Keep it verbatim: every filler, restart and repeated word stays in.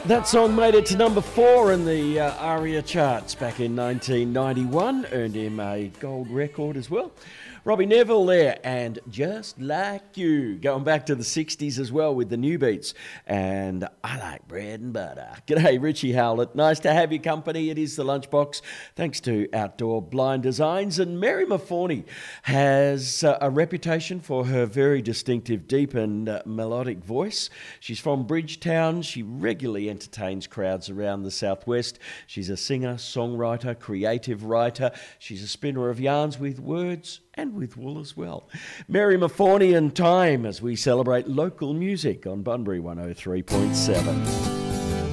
That song made it to number four in the uh, ARIA charts back in nineteen ninety-one, earned him a gold record as well. Robbie Neville there, and Just Like You, going back to the sixties as well with the New Beats, and I Like Bread and Butter. G'day, Richie Howlett. Nice to have your company. It is the Lunchbox, thanks to Outdoor Blind Designs. And Mary Maforni has uh, a reputation for her very distinctive, deep and uh, melodic voice. She's from Bridgetown. She regularly entertains crowds around the southwest. She's a singer, songwriter, creative writer. She's a spinner of yarns with words and with wool as well. Mary Maforni and Time as we celebrate local music on Bunbury one oh three point seven.